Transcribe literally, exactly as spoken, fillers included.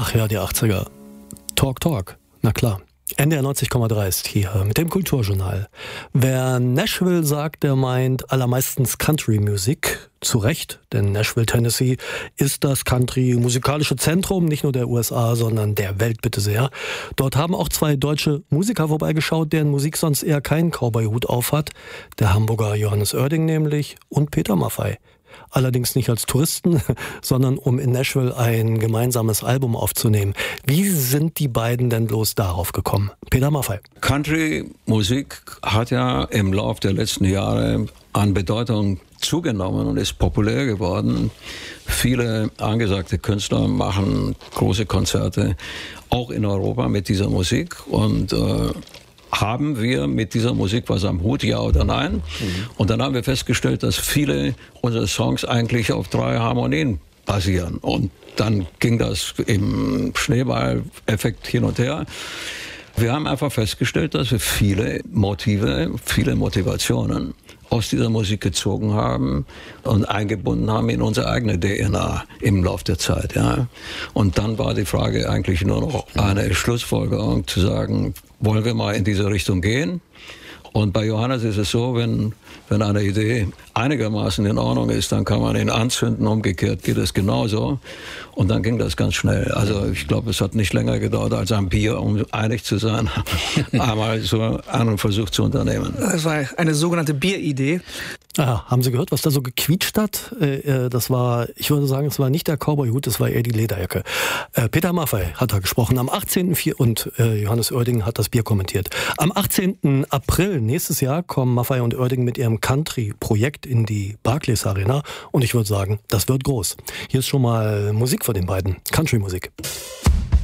Ach ja, die achtziger. Talk, Talk. Na klar. N D R neunzig Komma drei ist hier mit dem Kulturjournal. Wer Nashville sagt, der meint allermeistens Country-Musik. Zu Recht, denn Nashville, Tennessee ist das Country-musikalische Zentrum, nicht nur der U S A, sondern der Welt, bitte sehr. Dort haben auch zwei deutsche Musiker vorbeigeschaut, deren Musik sonst eher keinen Cowboy-Hut aufhat. Der Hamburger Johannes Oerding nämlich und Peter Maffay. Allerdings nicht als Touristen, sondern um in Nashville ein gemeinsames Album aufzunehmen. Wie sind die beiden denn bloß darauf gekommen? Peter Maffay. Country-Musik hat ja im Laufe der letzten Jahre an Bedeutung zugenommen und ist populär geworden. Viele angesagte Künstler machen große Konzerte, auch in Europa mit dieser Musik. Und äh, haben wir mit dieser Musik was am Hut, ja oder nein? Mhm. Und dann haben wir festgestellt, dass viele unserer Songs eigentlich auf drei Harmonien basieren. Und dann ging das im Schneeball-Effekt hin und her. Wir haben einfach festgestellt, dass wir viele Motive, viele Motivationen aus dieser Musik gezogen haben und eingebunden haben in unsere eigene D N A im Laufe der Zeit. Ja. Und dann war die Frage eigentlich nur noch eine Schlussfolgerung zu sagen, wollen wir mal in diese Richtung gehen? Und bei Johannes ist es so, wenn, wenn eine Idee einigermaßen in Ordnung ist, dann kann man ihn anzünden, umgekehrt geht es genauso. Und dann ging das ganz schnell. Also ich glaube, es hat nicht länger gedauert als ein Bier, um einig zu sein, einmal so einen Versuch zu unternehmen. Das war eine sogenannte Bieridee. Ah, haben Sie gehört, was da so gequietscht hat? Das war, ich würde sagen, es war nicht der Cowboy-Hut, das war eher die Lederjacke. Peter Maffay hat da gesprochen am achtzehnten und Johannes Oerding hat das Bier kommentiert. Am achtzehnten April nächstes Jahr kommen Maffay und Oerding mit ihrem Country-Projekt in die Barclays Arena und ich würde sagen, das wird groß. Hier ist schon mal Musik von den beiden, Country-Musik.